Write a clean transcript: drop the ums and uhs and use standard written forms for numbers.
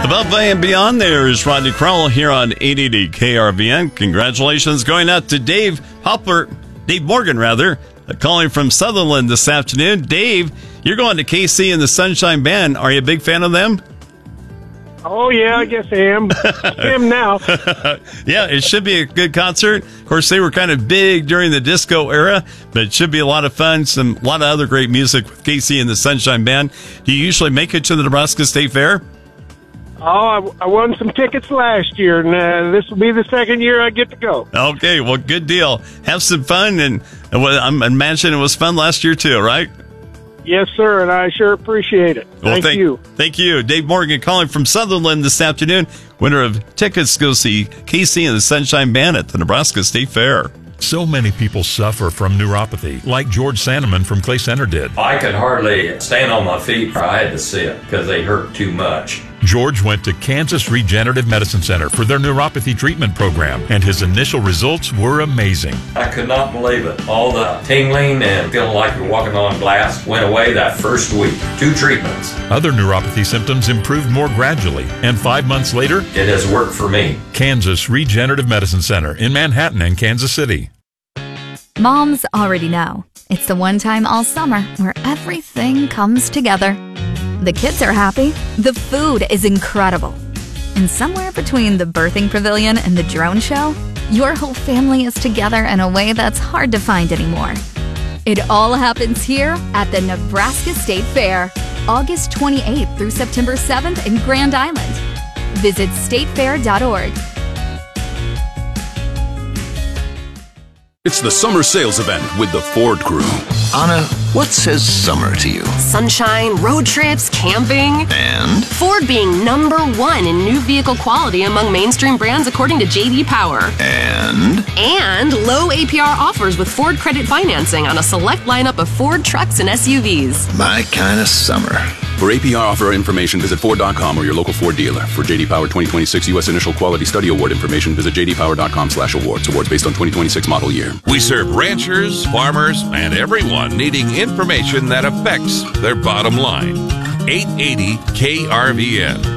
Above and Beyond, there's Rodney Crowell here on 880 KRVN. Congratulations going out to Dave Morgan, calling from Sutherland this afternoon. Dave, you're going to KC and the Sunshine Band. Are you a big fan of them? Oh, yeah, I guess I am. I am now. Yeah, it should be a good concert. Of course, they were kind of big during the disco era, but it should be a lot of fun. A lot of other great music with KC and the Sunshine Band. Do you usually make it to the Nebraska State Fair? Oh, I won some tickets last year, and this will be the second year I get to go. Okay, well, good deal. Have some fun, and I'm imagining it was fun last year too, right? Yes, sir, and I sure appreciate it. Well, thank you. Thank you. Dave Morgan calling from Sutherland this afternoon, winner of tickets to go see KC and the Sunshine Band at the Nebraska State Fair. So many people suffer from neuropathy, like George Sandeman from Clay Center did. I could hardly stand on my feet. I had to sit because they hurt too much. George went to Kansas Regenerative Medicine Center for their neuropathy treatment program, and his initial results were amazing. I could not believe it. All the tingling and feeling like you're walking on glass went away that first week. 2 treatments. Other neuropathy symptoms improved more gradually, and 5 months later, it has worked for me. Kansas Regenerative Medicine Center in Manhattan and Kansas City. Moms already know. It's the one time all summer where everything comes together. The kids are happy. The food is incredible. And somewhere between the birthing pavilion and the drone show, your whole family is together in a way that's hard to find anymore. It all happens here at the Nebraska State Fair, August 28th through September 7th in Grand Island. Visit statefair.org. It's the summer sales event with the Ford Crew. Anna, what says summer to you? Sunshine, road trips, camping. And? Ford being #1 in new vehicle quality among mainstream brands according to J.D. Power. And? And low APR offers with Ford credit financing on a select lineup of Ford trucks and SUVs. My kind of summer. For APR offer information, visit Ford.com or your local Ford dealer. For J.D. Power 2026 U.S. Initial Quality Study Award information, visit jdpower.com/awards. Awards based on 2026 model year. We serve ranchers, farmers, and everyone needing information that affects their bottom line. 880 KRVN.